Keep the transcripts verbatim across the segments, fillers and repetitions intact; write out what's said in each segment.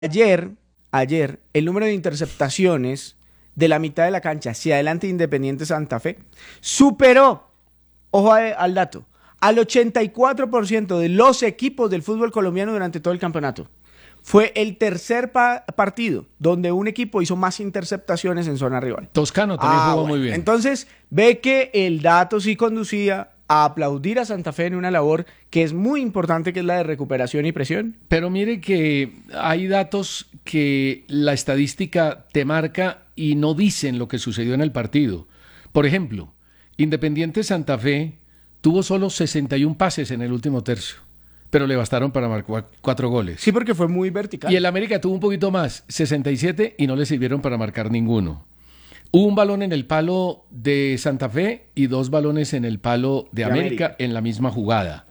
Ayer, ayer, el número de interceptaciones de la mitad de la cancha hacia adelante de Independiente Santa Fe superó, ojo a- al dato, al ochenta y cuatro por ciento de los equipos del fútbol colombiano durante todo el campeonato. Fue el tercer pa- partido donde un equipo hizo más interceptaciones en zona rival. Toscano también Ah, jugó bueno. muy bien. Entonces, ve que el dato sí conducía a aplaudir a Santa Fe en una labor que es muy importante, que es la de recuperación y presión. Pero mire que hay datos que la estadística te marca y no dicen lo que sucedió en el partido. Por ejemplo, Independiente Santa Fe tuvo solo sesenta y uno pases en el último tercio, pero le bastaron para marcar cuatro goles. Sí, porque fue muy vertical. Y el América tuvo un poquito más, sesenta y siete, y no le sirvieron para marcar ninguno. Hubo un balón en el palo de Santa Fe y dos balones en el palo de, De América, América. en la misma jugada.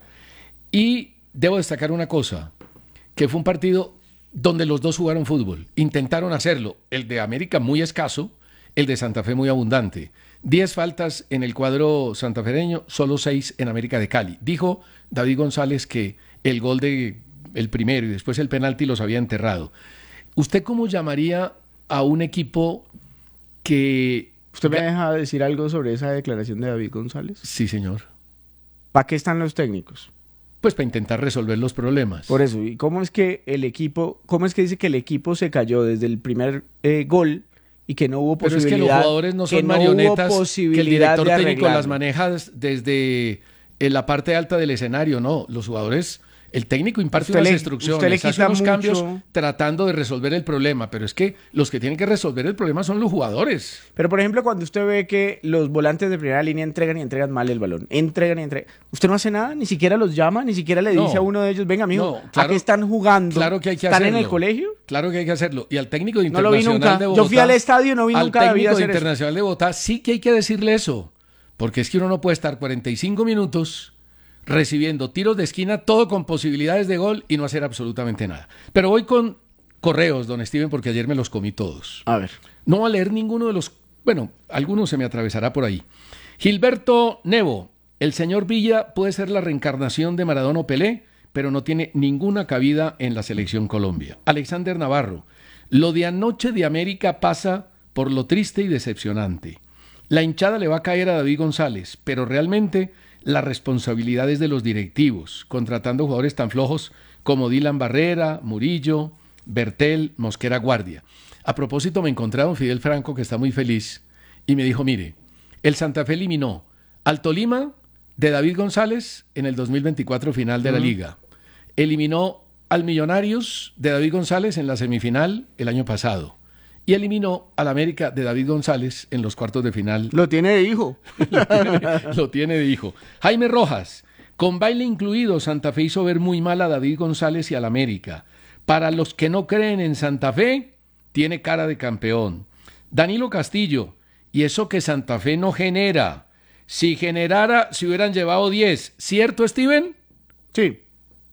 Y debo destacar una cosa, que fue un partido donde los dos jugaron fútbol. Intentaron hacerlo. El de América muy escaso, el de Santa Fe muy abundante. Diez faltas en el cuadro santafereño, solo seis en América de Cali. Dijo David González que el gol de el primero y después el penalti los había enterrado. ¿Usted cómo llamaría a un equipo que... ¿Usted me deja decir algo sobre esa declaración de David González? Sí, señor. ¿Para qué están los técnicos? Pues para intentar resolver los problemas. Por eso, ¿y cómo es que el equipo, cómo es que dice que el equipo se cayó desde el primer eh, gol y que no hubo Pero es posibilidad? que los jugadores no son que no hubo marionetas, que el posibilidad director de técnico arreglarlo. las maneja desde en la parte alta del escenario. No, los jugadores, el técnico imparte Usted unas le- instrucciones, usted le hace quita unos mucho- cambios tratando de resolver el problema, pero es que los que tienen que resolver el problema son los jugadores. Pero, por ejemplo, cuando usted ve que los volantes de primera línea entregan y entregan mal el balón, entregan y entregan, usted no hace nada, ni siquiera los llama, ni siquiera le No. dice a uno de ellos, venga, mijo, No, claro- ¿a qué están jugando? Claro que hay que ¿Están hacerlo. en el colegio? Claro que hay que hacerlo. Y al técnico de No lo vi Internacional nunca. de Yo Bogotá, fui al estadio y no vi al nunca a David técnico de hacer eso. Internacional de Bogotá sí que hay que decirle eso, porque es que uno no puede estar cuarenta y cinco minutos recibiendo tiros de esquina, todo con posibilidades de gol y no hacer absolutamente nada. Pero voy con correos, don Steven, porque ayer me los comí todos. A ver. No voy a leer ninguno de los... Bueno, alguno se me atravesará por ahí. Gilberto Nevo, el señor Villa puede ser la reencarnación de Maradona o Pelé, pero no tiene ninguna cabida en la selección Colombia. Alexander Navarro, lo de anoche de América pasa por lo triste y decepcionante. La hinchada le va a caer a David González, pero realmente la responsabilidad es de los directivos, contratando jugadores tan flojos como Dylan Barrera, Murillo, Bertel, Mosquera Guardia. A propósito, me encontré a don Fidel Franco, que está muy feliz, y me dijo, mire, el Santa Fe eliminó al Tolima de David González en el dos mil veinticuatro final de la Liga. Eliminó al Millonarios de David González en la semifinal el año pasado. Y eliminó al América de David González en los cuartos de final. Lo tiene de hijo. Lo tiene, lo tiene de hijo. Jaime Rojas, con baile incluido, Santa Fe hizo ver muy mal a David González y al América. Para los que no creen en Santa Fe, tiene cara de campeón. Danilo Castillo, y eso que Santa Fe no genera. Si generara, se hubieran llevado diez. ¿Cierto, Steven? Sí.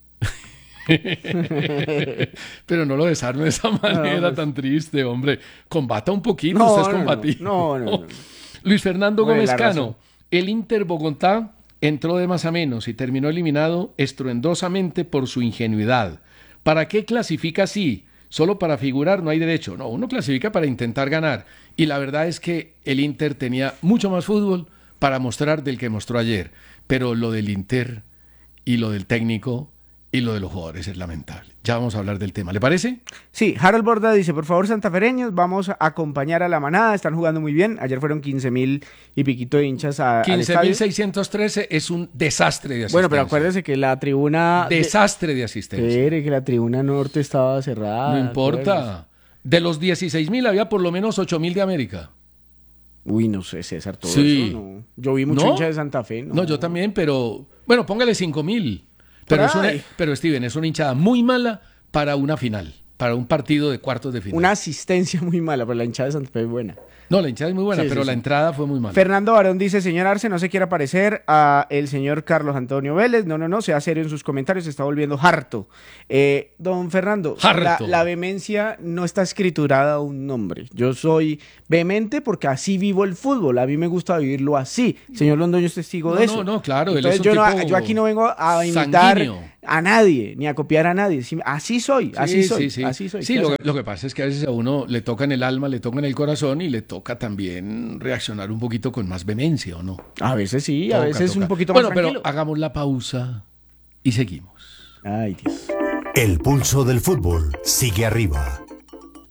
Pero no lo desarme de esa manera No, pues. tan triste, hombre. Combata un poquito, No, usted es no, no. combativo. No, no, no. Luis Fernando Mueve Gómez la Cano, razón. el Inter Bogotá entró de más a menos y terminó eliminado estruendosamente por su ingenuidad. ¿Para qué clasifica así? Solo para figurar no hay derecho. No, uno clasifica para intentar ganar. Y la verdad es que el Inter tenía mucho más fútbol para mostrar del que mostró ayer. Pero lo del Inter y lo del técnico y lo de los jugadores es lamentable. Ya vamos a hablar del tema. ¿Le parece? Sí, Harold Borda dice, por favor, santafereños, vamos a acompañar a la manada, están jugando muy bien. Ayer fueron quince mil y piquito de hinchas a, al quince estadio. mil seiscientos trece es un desastre de asistencia. Bueno, pero acuérdese que la tribuna... de- Desastre de asistencia. Espere, que la tribuna norte estaba cerrada. No importa. acuérdese. De los dieciséis mil había por lo menos ocho mil de América. Uy, no sé, César, todo Sí. eso, no. Yo vi mucho ¿No? hincha de Santa Fe, ¿no? No, yo también, pero... Bueno, póngale cinco mil. Pero, Por es una- ahí. pero Steven, es una hinchada muy mala para una final, para un partido de cuartos de final. Una asistencia muy mala, pero la hinchada de Santa Fe es buena. No, la hinchada es muy buena, Sí, pero sí, la sí. entrada fue muy mala. Fernando Barón dice, señor Arce, no se quiera parecer a el señor Carlos Antonio Vélez. No, no, no, sea serio en sus comentarios, se está volviendo harto. Eh, don Fernando, la, Harto. la vehemencia no está escriturada a un nombre. Yo soy vehemente porque así vivo el fútbol. A mí me gusta vivirlo así. Señor Londoño es testigo No, de no, eso. no, claro, él Entonces es un yo, no- tipo yo aquí no vengo a imitar sanguíneo. a nadie, ni a copiar a nadie. Sí, así soy, así Sí, soy, sí, sí. así soy. Sí, ¿Qué lo, hacer? lo que pasa es que a veces a uno le toca en el alma, le toca en el corazón y le toca también reaccionar un poquito con más vehemencia, ¿o no? A veces sí, a Toca, veces toca. un poquito más Bueno, pero tranquilo. hagamos la pausa y seguimos. Ay, Dios. El pulso del fútbol sigue arriba.